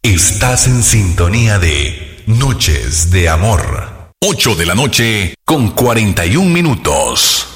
Estás en sintonía de Noches de Amor. 8 de la noche con 41 minutos.